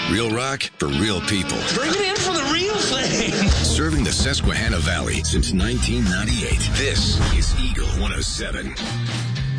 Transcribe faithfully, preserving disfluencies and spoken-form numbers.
Real rock for real people. Bring it in for the real thing. Serving the Susquehanna Valley since nineteen ninety-eight. This is Eagle one oh seven.